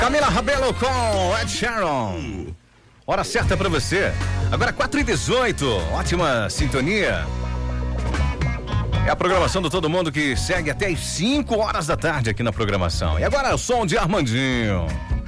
Camila Rabelo com Ed Sheeran. Hora certa pra você. Agora 4h18. Ótima sintonia. É a programação do Todo Mundo que segue até as 5 horas da tarde aqui na programação. E agora o som de Armandinho.